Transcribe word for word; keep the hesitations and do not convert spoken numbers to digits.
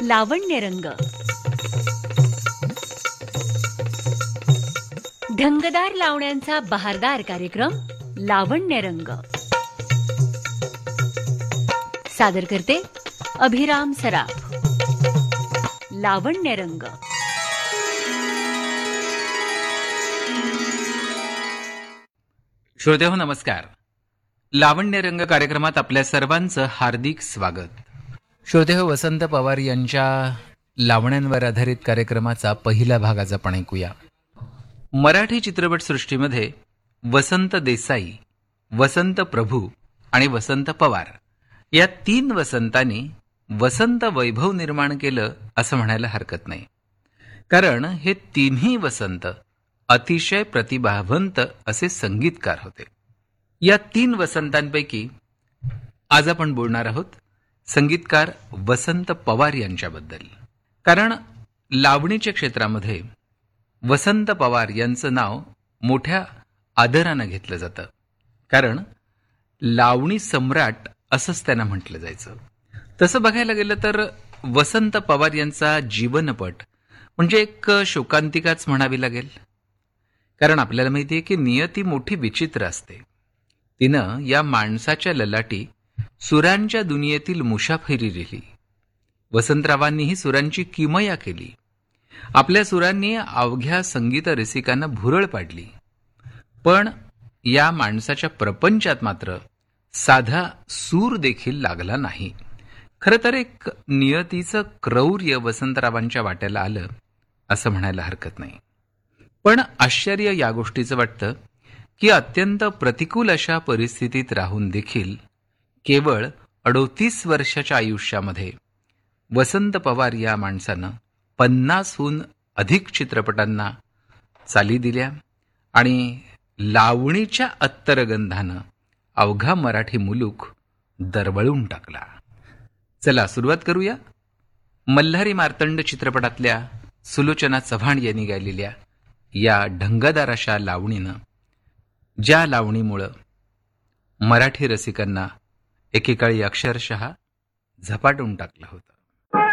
लावण्यरंग. ढंगदार लावण्यांचा बहारदार कार्यक्रम लावण्यरंग. सादर करते अभिराम सराफ. लावण्यरंग. श्रोतेहो नमस्कार. लावण्यरंग कार्यक्रमात आपल्या सर्वांचं हार्दिक स्वागत. श्रोतेहो, वसंत पवार यांच्या लावण्यांवर आधारित कार्यक्रमाचा पहिला भाग आज आपण ऐकूया. मराठी चित्रपटसृष्टीमध्ये वसंत देसाई, वसंत प्रभू आणि वसंत पवार या तीन वसंतांनी वसंत वैभव निर्माण केलं असं म्हणायला हरकत नाही. कारण हे तिन्ही वसंत अतिशय प्रतिभावंत असे संगीतकार होते. या तीन वसंतांपैकी आज आपण बोलणार आहोत संगीतकार वसंत पवार यांच्याबद्दल. कारण लावणीच्या क्षेत्रामध्ये वसंत पवार यांचं नाव मोठ्या आदरानं घेतलं जातं. कारण लावणी सम्राट असंच त्यांना म्हटलं जायचं. तसं बघायला गेलं तर वसंत पवार यांचा जीवनपट म्हणजे एक शोकांतिकाच म्हणावी लागेल. कारण आपल्याला माहिती आहे की नियती मोठी विचित्र असते. तिनं या माणसाच्या ललाटी सुरांच्या दुनियेतील मुसाफिरी लिहिली. वसंतरावांनीही सुरांची किमया केली. आपल्या सुरांनी अवघ्या संगीत रसिकांना भुरळ पाडली. पण या माणसाच्या प्रपंचात मात्र साधा सूर देखील लागला नाही. खरं तर एक नियतीचं क्रौर्य वसंतरावांच्या वाट्याला आलं असं म्हणायला हरकत नाही. पण आश्चर्य या गोष्टीचं वाटतं की अत्यंत प्रतिकूल अशा परिस्थितीत राहून देखील केवळ अडोतीस वर्षाच्या आयुष्यामध्ये वसंत पवार या माणसानं पन्नासहून अधिक चित्रपटांना चाली दिल्या आणि लावणीच्या अत्तरगंधानं अवघा मराठी मुलूक दरवळून टाकला. चला सुरुवात करूया. मल्हारी मार्तंड चित्रपटातल्या सुलोचना चव्हाण यांनी गायलेल्या या ढंगदार अशा लावणीनं, ज्या लावणीमुळं मराठी रसिकांना एकेकाळी अक्षरशः झपाटून टाकलं होतं.